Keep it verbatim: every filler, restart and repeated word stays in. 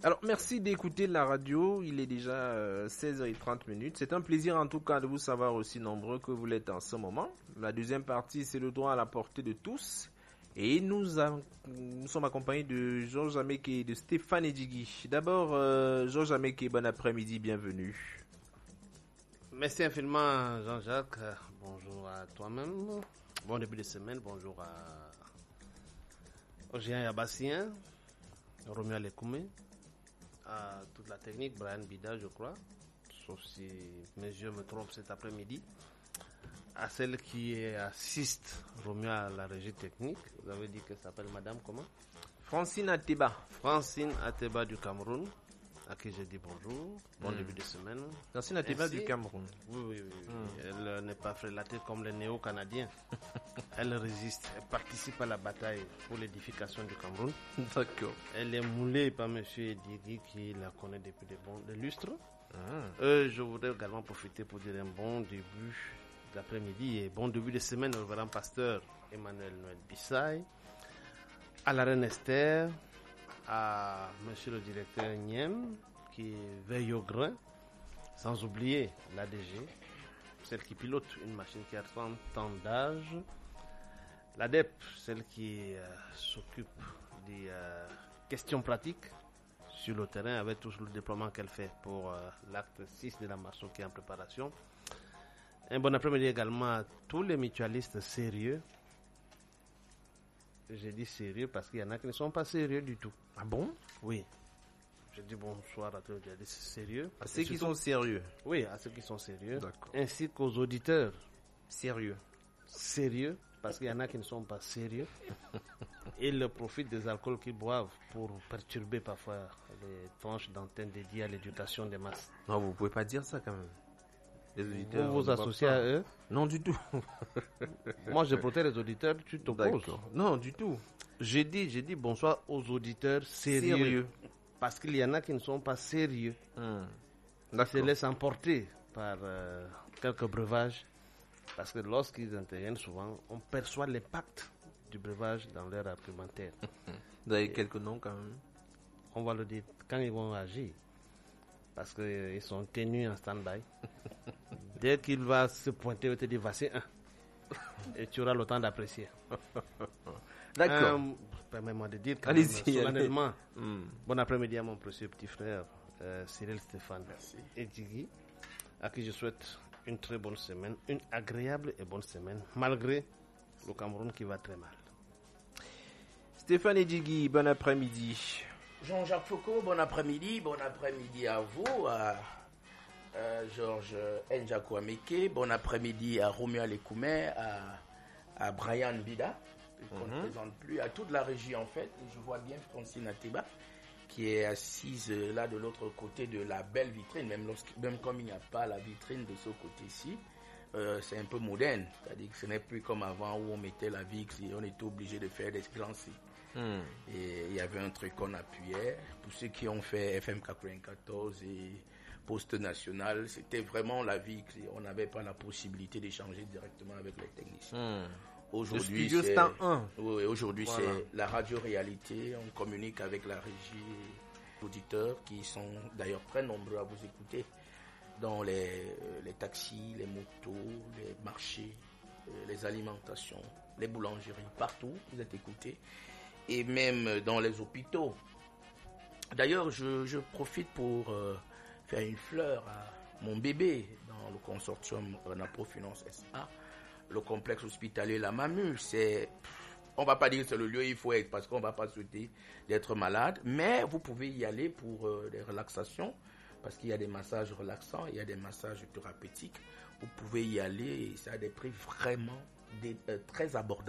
Alors, merci d'écouter la radio. Il est déjà euh, seize heures trente minutes. C'est un plaisir en tout cas de vous savoir aussi nombreux que vous l'êtes en ce moment. La deuxième partie, c'est le droit à la portée de tous. Et nous, a, nous sommes accompagnés de Georges Ameke et de Stéphane Edjigui. D'abord, euh, Georges Ameke, bon après-midi, bienvenue. Merci infiniment Jean-Jacques. Bonjour à toi-même. Bon début de semaine. Bonjour à Ogéan Yabassien, Romuald Lekoumé, à toute la technique, Brian Bida, je crois, sauf si mes yeux me trompent cet après-midi, à celle qui assiste Romuald à la régie technique. Vous avez dit qu'elle s'appelle Madame comment? Francine Ateba. Francine Ateba du Cameroun, à qui je dis bonjour, bon mmh. début de semaine. Francine Ateba du Cameroun. Oui, oui, oui. Mmh. Elle euh, n'est pas frélatée comme les néo-canadiens. Elle résiste, elle participe à la bataille pour l'édification du Cameroun. D'accord. Elle est moulée par M. Edjigui qui la connaît depuis de bons de lustres. Mmh. Euh, je voudrais également profiter pour dire un bon début d'après-midi et bon début de semaine au révérend pasteur Emmanuel Noël Bissaï, à la reine Esther, à monsieur le directeur Niem qui veille au grain, sans oublier l'A D G, celle qui pilote une machine qui a trente ans d'âge, l'A D E P, celle qui euh, s'occupe des euh, questions pratiques sur le terrain avec tout le déploiement qu'elle fait pour euh, l'acte six de la marche qui est en préparation. Un bon après-midi également à tous les mutualistes sérieux. J'ai dit sérieux parce qu'il y en a qui ne sont pas sérieux du tout. Ah bon? Oui. Je dis bonsoir à tous les mutualistes sérieux. À ceux qui sont sérieux? Oui, à ceux qui sont sérieux. D'accord. Ainsi qu'aux auditeurs. Sérieux. Sérieux, parce qu'il y en a qui ne sont pas sérieux. Et ils profitent des alcools qu'ils boivent pour perturber parfois les tranches d'antenne dédiées à l'éducation des masses. Non, vous pouvez pas dire ça quand même. Les auditeurs, vous vous associez à eux? Non, du tout. Moi, je protège les auditeurs, tu t'opposes. Non, du tout. J'ai dit, j'ai dit bonsoir aux auditeurs sérieux. sérieux. Parce qu'il y en a qui ne sont pas sérieux. Hum. Ils se laissent emporter par euh, quelques breuvages. Parce que lorsqu'ils interviennent souvent, on perçoit l'impact du breuvage dans leur argumentaire. Vous avez quelques noms quand même? On va le dire quand ils vont agir. Parce qu'ils euh, sont tenus en stand-by. Dès qu'il va se pointer, il va te dire voici un. Et tu auras le temps d'apprécier. D'accord. Euh, Permets-moi de dire quand allez-y, même, solennellement, allez. Bon après-midi à mon précieux petit frère euh, Cyril Stéphane Edjigui, à qui je souhaite une très bonne semaine, une agréable et bonne semaine, malgré le Cameroun qui va très mal. Stéphane Edjigui, bon après-midi. Jean-Jacques Foucault, bon après-midi, bon après-midi à vous, à, à Georges Njako Ameke, bon après-midi à Romuald Lekoumé, à, à Brian Bida, qu'on mm-hmm. ne présente plus, à toute la régie en fait. Je vois bien Francine Ateba qui est assise là de l'autre côté de la belle vitrine, même, même comme il n'y a pas la vitrine de ce côté-ci. Euh, c'est un peu moderne, c'est-à-dire que ce n'est plus comme avant où on mettait la vitre et on était obligé de faire des glancés. Hmm. Et il y avait un truc qu'on appuyait. Pour ceux qui ont fait F M quatre-vingt-quatorze et Poste National, c'était vraiment la vie. On n'avait pas la possibilité d'échanger directement avec les techniciens. Hmm. Aujourd'hui, c'est, oui, aujourd'hui voilà. c'est la radio-réalité. On communique avec la régie, auditeurs qui sont d'ailleurs très nombreux à vous écouter dans les, les taxis, les motos, les marchés, les alimentations, les boulangeries, partout. Vous êtes écoutés. Et même dans les hôpitaux. D'ailleurs, je, je profite pour euh, faire une fleur à mon bébé dans le consortium Renapo Finance S A, le complexe hospitalier La Mamule. C'est, on va pas dire que c'est le lieu où il faut être parce qu'on va pas souhaiter d'être malade, mais vous pouvez y aller pour euh, des relaxations parce qu'il y a des massages relaxants, il y a des massages thérapeutiques. Vous pouvez y aller et ça a des prix vraiment des, euh, très abordables.